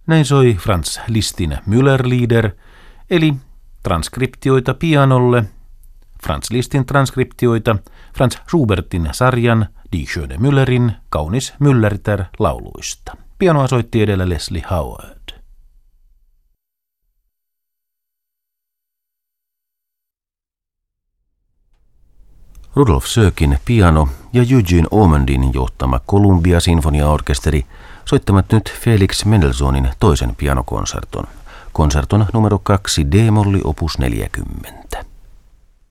Näin soi Franz Lisztin Müllerlieder, eli transkriptioita pianolle, Franz Lisztin transkriptioita Franz Schubertin sarjan Die schöne Müllerin kaunis Mülleritar lauluista. Pianoa soitti edellä Leslie Howard. Rudolf Sökin piano ja Eugene Ormondin johtama Columbia-sinfoniaorkesteri soittavat nyt Felix Mendelssohnin toisen pianokonserton, konserton numero 2 D-molli opus 40.